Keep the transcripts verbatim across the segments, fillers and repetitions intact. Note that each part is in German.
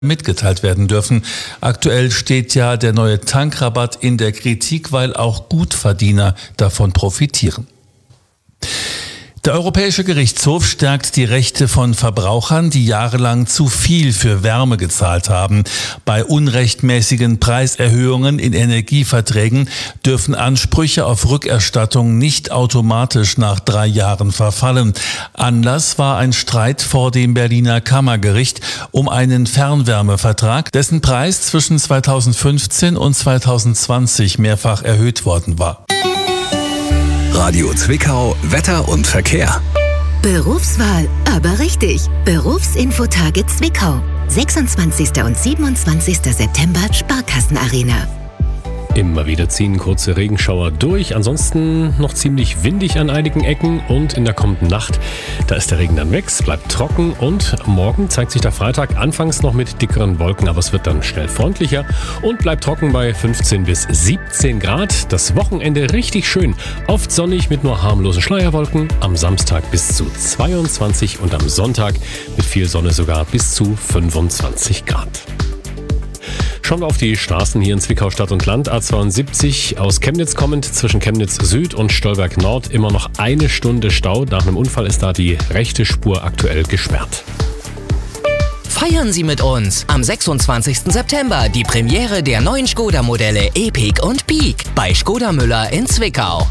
mitgeteilt werden dürfen. Aktuell steht ja der neue Tankrabatt in der Kritik, weil auch Gutverdiener davon profitieren. Der Europäische Gerichtshof stärkt die Rechte von Verbrauchern, die jahrelang zu viel für Wärme gezahlt haben. Bei unrechtmäßigen Preiserhöhungen in Energieverträgen dürfen Ansprüche auf Rückerstattung nicht automatisch nach drei Jahren verfallen. Anlass war ein Streit vor dem Berliner Kammergericht um einen Fernwärmevertrag, dessen Preis zwischen zweitausendfünfzehn und zweitausendzwanzig mehrfach erhöht worden war. Radio Zwickau, Wetter und Verkehr. Berufswahl, aber richtig. Berufsinfotage Zwickau. sechsundzwanzigsten und siebenundzwanzigsten September, Sparkassenarena. Immer wieder ziehen kurze Regenschauer durch, ansonsten noch ziemlich windig an einigen Ecken und in der kommenden Nacht, da ist der Regen dann weg, es bleibt trocken und morgen zeigt sich der Freitag anfangs noch mit dickeren Wolken, aber es wird dann schnell freundlicher und bleibt trocken bei fünfzehn bis siebzehn Grad. Das Wochenende richtig schön, oft sonnig mit nur harmlosen Schleierwolken, am Samstag bis zu zweiundzwanzig und am Sonntag mit viel Sonne sogar bis zu fünfundzwanzig Grad. Schauen wir auf die Straßen hier in Zwickau Stadt und Land. A zweiundsiebzig aus Chemnitz kommend zwischen Chemnitz Süd und Stolberg Nord immer noch eine Stunde Stau. Nach einem Unfall ist da die rechte Spur aktuell gesperrt. Feiern Sie mit uns am sechsundzwanzigsten September die Premiere der neuen Skoda-Modelle Epiq und Peak bei Skoda Müller in Zwickau.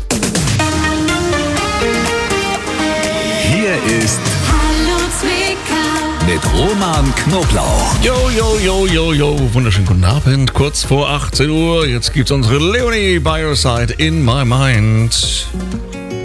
Hier ist mit Roman Knoblauch. Jo, jo, jo, jo, jo. Wunderschönen guten Abend. Kurz vor achtzehn Uhr. Jetzt gibt's unsere Leonie by your side in my mind.